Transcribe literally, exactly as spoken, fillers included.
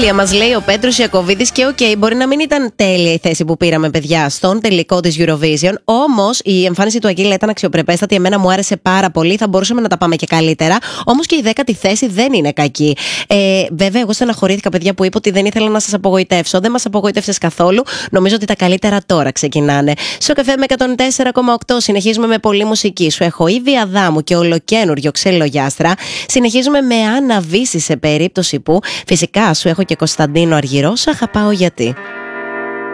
τέλεια, μας λέει ο Πέτρος Ιακωβίδης. Και οκ, okay, μπορεί να μην ήταν τέλεια η θέση που πήραμε, παιδιά, στον τελικό της Eurovision. Όμως η εμφάνιση του Αγγίλα ήταν αξιοπρεπέστατη. Εμένα μου άρεσε πάρα πολύ. Θα μπορούσαμε να τα πάμε και καλύτερα. Όμως και η δέκατη θέση δεν είναι κακή. Ε, βέβαια, εγώ στεναχωρήθηκα, παιδιά, που είπε ότι δεν ήθελα να σας απογοητεύσω. Δεν μας απογοήτευσες καθόλου. Νομίζω ότι τα καλύτερα τώρα ξεκινάνε. Στο καφέ με εκατόν τέσσερα κόμμα οκτώ συνεχίζουμε με πολλή μουσική. Σου έχω Ήβη Αδάμου και ολοκένουργιο Ξελογιάστρα. Συνεχίζουμε με Άννα Βύση σε περίπτωση που. Φυσικά σου έχω και Κωνσταντίνο Αργυρό. Σ' αγαπάω γιατί.